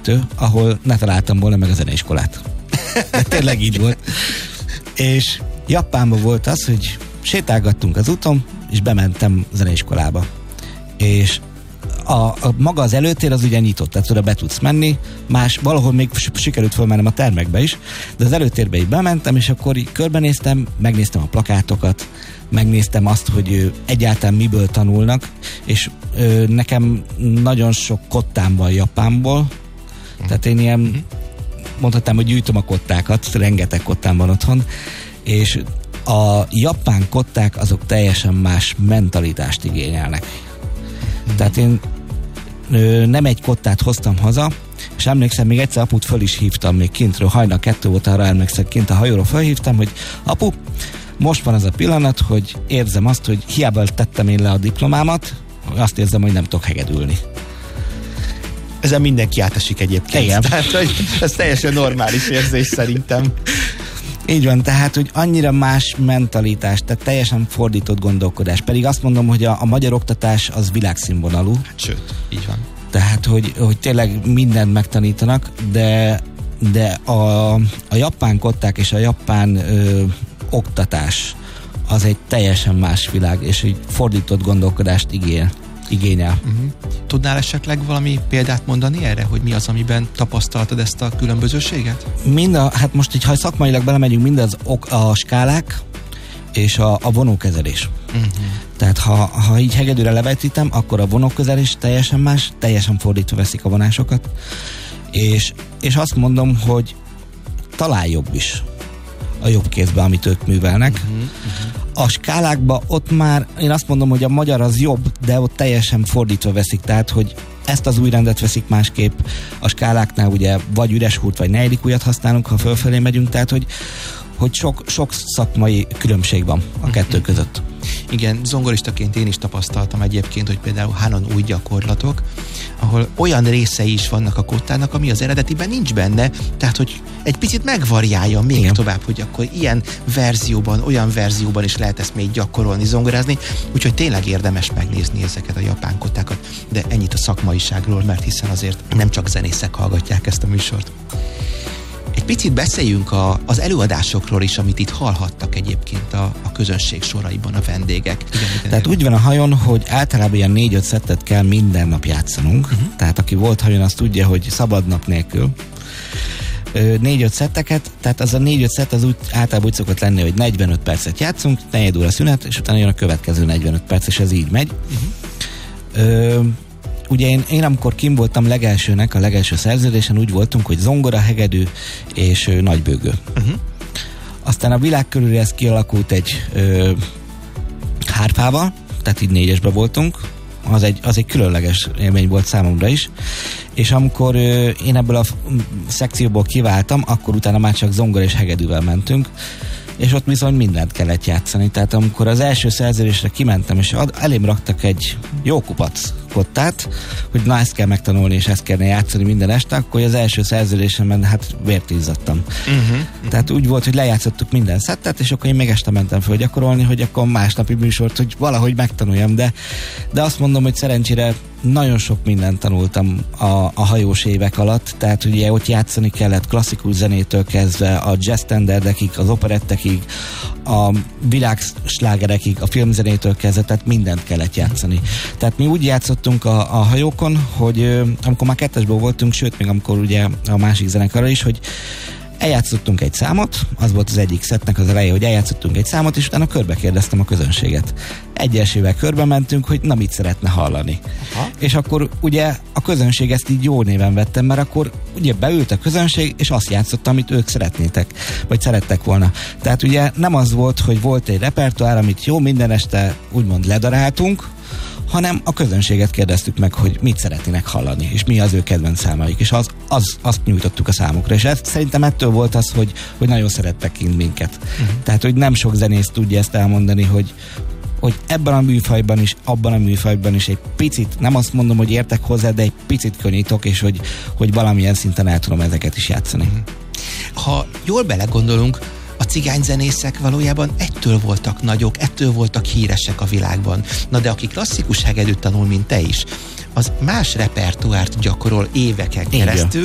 kettő, ahol ne találtam volna meg a zeneiskolát. De tényleg így volt. És Japánban volt az, hogy sétálgattunk az úton, és bementem zeneiskolába. És maga az előtér az ugye nyitott, tehát oda be tudsz menni, valahol még sikerült fölmennem a termekbe is, de az előtérbe így bementem, és akkor így körbenéztem, megnéztem a plakátokat, megnéztem azt, hogy egyáltalán miből tanulnak, és nekem nagyon sok kottám van Japánból, tehát én ilyen mondhatnám, hogy gyűjtöm a kottákat, rengeteg kottám van otthon, és a japán kották azok teljesen más mentalitást igényelnek. Tehát én nem egy kottát hoztam haza, és emlékszem, még egyszer aput föl is hívtam, még kintről, hajnal 2 volt, arra emlékszem, kint a hajóról felhívtam, hogy apu, most van az a pillanat, hogy érzem azt, hogy hiába tettem én le a diplomámat, azt érzem, hogy nem tudok hegedülni. Ezen mindenki átesik egyébként. Igen. Tehát, hogy ez teljesen normális érzés szerintem. Így van, tehát, hogy annyira más mentalitás, tehát teljesen fordított gondolkodás. Pedig azt mondom, hogy a magyar oktatás az világszínvonalú. Hát, sőt, így van. Tehát, hogy tényleg mindent megtanítanak, de a japán kották és a japán oktatás az egy teljesen más világ, és egy fordított gondolkodást igényel. Tudnál esetleg valami példát mondani erre, hogy mi az, amiben tapasztaltad ezt a különbözőséget? Hát most így, ha szakmailag belemegyünk, mind a skálák és a vonókezelés. Tehát ha így hegedűre levetítem, akkor a vonókezelés teljesen más, teljesen fordítva veszik a vonásokat, és azt mondom, hogy talán jobb is a jobb kézben, amit ők művelnek. A skálákban ott már, én azt mondom, hogy a magyar az jobb, de ott teljesen fordítva veszik, tehát, hogy ezt az új rendet veszik másképp. A skáláknál ugye vagy üres húrt, vagy negyedik ujjat használunk, ha fölfelé megyünk, tehát, hogy sok szakmai különbség van a kettő között. Igen, zongoristaként én is tapasztaltam egyébként, hogy például Hanon új gyakorlatok, ahol olyan részei is vannak a kottának, ami az eredetiben nincs benne, tehát hogy egy picit megvariálja még Igen. tovább, hogy akkor ilyen verzióban, olyan verzióban is lehet ezt még gyakorolni, zongorázni, úgyhogy tényleg érdemes megnézni ezeket a japán kottákat, de ennyit a szakmaiságról, mert hiszen azért nem csak zenészek hallgatják ezt a műsort. Egy picit beszéljünk az előadásokról is, amit itt hallhattak egyébként a közönség soraiban a vendégek. Tehát úgy van a hajón, hogy általában ilyen 4-5 szettet kell minden nap játszanunk. Tehát aki volt hajón, az tudja, hogy szabad nap nélkül. 4-5 szetteket, tehát az a 4-5 szett az általában úgy szokott lenni, hogy 45 percet játszunk, 4 óra szünet, és utána jön a következő 45 perc, és ez így megy. Ugye én amikor kim voltam a legelső szerződésen, úgy voltunk, hogy zongora, hegedű és nagybőgő. Aztán a világ körül ez kialakult egy hárfával, tehát így 4-esben voltunk. Az egy különleges élmény volt számomra is. És amikor én ebből a szekcióból kiváltam, akkor utána már csak zongora és hegedűvel mentünk, és ott bizony mindent kellett játszani. Tehát amikor az első szerződésre kimentem, és elém raktak egy jó kupac kottát, hogy na ezt kell megtanulni, és ezt kellene játszani minden este, akkor az első szerződésemben hát vért izzadtam. Tehát úgy volt, hogy lejátszottuk minden szettet, és akkor én még este mentem föl gyakorolni, hogy akkor másnapi műsort, hogy valahogy megtanuljam, de azt mondom, hogy szerencsére nagyon sok mindent tanultam a hajós évek alatt, tehát ugye ott játszani kellett klasszikus zenétől kezdve a jazz standardekig, az operettekig, a világslágerekig, a filmzenétől kezdve, tehát mindent kellett játszani. Tehát mi úgy játszottunk a hajókon, hogy amikor már 2-esből voltunk, sőt még amikor ugye a másik zenekarra is, hogy eljátszottunk egy számot, az volt az egyik szettnek az eleje, hogy eljátszottunk egy számot, és utána körbe kérdeztem a közönséget. Egyesével körbe mentünk, hogy na mit szeretne hallani. És akkor ugye a közönség ezt így jó néven vettem, mert akkor ugye beült a közönség, és azt játszott, amit ők szeretnétek, vagy szerettek volna. Tehát ugye nem az volt, hogy volt egy repertoár, amit jó minden este úgymond ledaráltunk, hanem a közönséget kérdeztük meg, hogy mit szeretnének hallani, és mi az ő kedvenc számaik, és azt nyújtottuk a számukra, és szerintem ettől volt az, hogy nagyon szerettek kint minket. Tehát, hogy nem sok zenész tudja ezt elmondani, hogy ebben a műfajban is, abban a műfajban is egy picit, nem azt mondom, hogy értek hozzá, de egy picit könnyítok, és hogy valamilyen szinten el tudom ezeket is játszani. Ha jól belegondolunk, a cigányzenészek valójában ettől voltak nagyok, ettől voltak híresek a világban. Na de aki klasszikus hegedűt tanul, mint te is, az más repertoárt gyakorol éveken keresztül,